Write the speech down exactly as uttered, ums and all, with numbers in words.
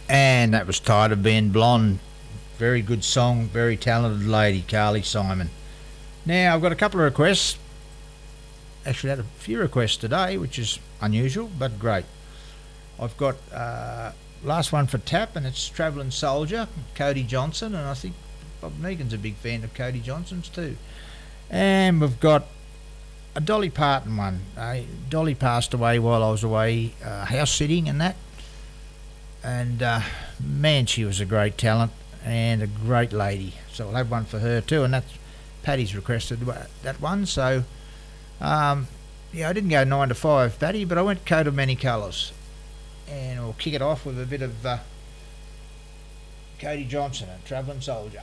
And that was Tired of Being Blonde. Very good song, very talented lady, Carly Simon. Now, I've got a couple of requests. Actually, had a few requests today, which is unusual, but great. I've got uh, last one for Tap, and it's Travelling Soldier, Cody Johnson, and I think Bob Megan's a big fan of Cody Johnson's too. And we've got a Dolly Parton one. Uh, Dolly passed away while I was away uh, house sitting and that. And uh, man, she was a great talent and a great lady. So I'll have one for her too, and that's Paddy's requested that one. So um, yeah, I didn't go nine to five, Paddy, but I went Coat of Many Colours, and we'll kick it off with a bit of uh, Cody Johnson and Travelling Soldier.